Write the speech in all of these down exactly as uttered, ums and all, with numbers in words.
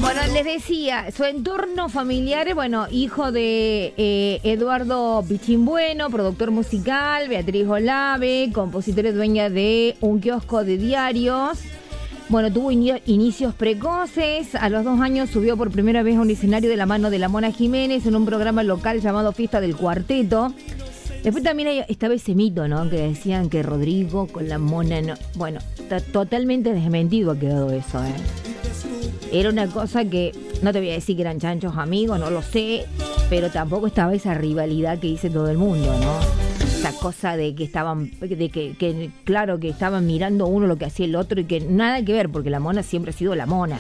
Bueno, les decía, su entorno familiar, bueno, hijo de eh, Eduardo Pichimbueno, productor musical, Beatriz Olave, compositora y dueña de un kiosco de diarios. Bueno, tuvo in- inicios precoces. A los dos años subió por primera vez a un escenario de la mano de la Mona Jiménez en un programa local llamado Fiesta del Cuarteto. Después también hay, estaba ese mito, ¿no? Que decían que Rodrigo con la Mona no... Bueno, está totalmente desmentido ha quedado eso, ¿eh? Era una cosa que, no te voy a decir que eran chanchos amigos, no lo sé, pero tampoco estaba esa rivalidad que dice todo el mundo, ¿no? Esa cosa de que estaban, de que, que claro, que estaban mirando uno lo que hacía el otro y que nada que ver, porque la Mona siempre ha sido la Mona.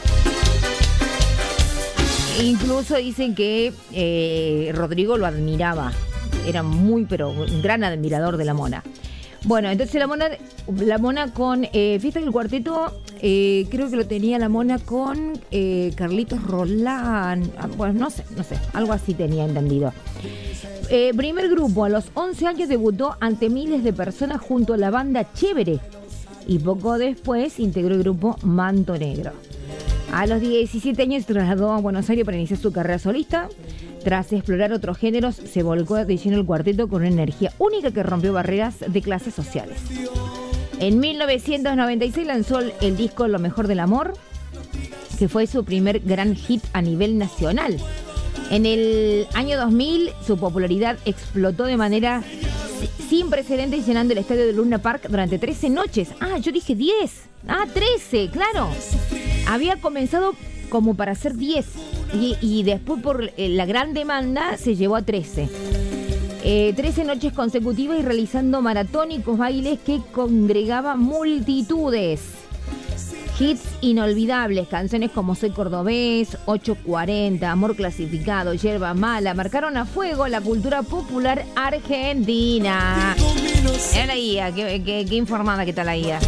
E incluso dicen que eh, Rodrigo lo admiraba, era muy, pero un gran admirador de la Mona. Bueno, entonces la Mona, la Mona con eh, Fiesta del Cuarteto, eh, creo que lo tenía la Mona con eh, Carlitos Rolán, ah, bueno, no sé, no sé, algo así tenía entendido. Eh, primer grupo, a los once años debutó ante miles de personas junto a la banda Chévere y poco después integró el grupo Manto Negro. A los diecisiete años se trasladó a Buenos Aires para iniciar su carrera solista. Tras explorar otros géneros, se volcó de lleno el cuarteto con una energía única que rompió barreras de clases sociales. En mil novecientos noventa y seis lanzó el disco Lo Mejor del Amor, que fue su primer gran hit a nivel nacional. En el año dos mil, su popularidad explotó de manera sin precedentes, llenando el estadio de Luna Park durante trece noches. Ah, yo dije diez. Ah, trece, claro. Había comenzado como para hacer diez. Y, y después por eh, la gran demanda se llevó a trece. Eh, trece noches consecutivas y realizando maratónicos bailes que congregaban multitudes. Hits inolvidables, canciones como Soy Cordobés, ochocientos cuarenta, Amor Clasificado, Yerba Mala, marcaron a fuego la cultura popular argentina. Era la I A, qué, qué, qué informada que está la I A.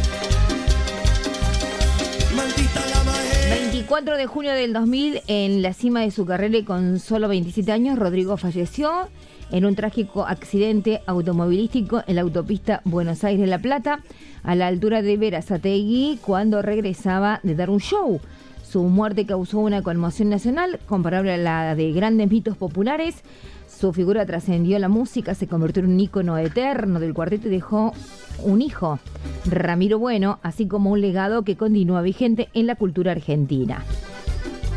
veinticuatro de junio del dos mil, en la cima de su carrera y con solo veintisiete años, Rodrigo falleció en un trágico accidente automovilístico en la autopista Buenos Aires-La Plata, a la altura de Berazategui, cuando regresaba de dar un show. Su muerte causó una conmoción nacional comparable a la de grandes mitos populares. Su figura trascendió la música, se convirtió en un ícono eterno del cuarteto y dejó un hijo, Ramiro Bueno, así como un legado que continúa vigente en la cultura argentina.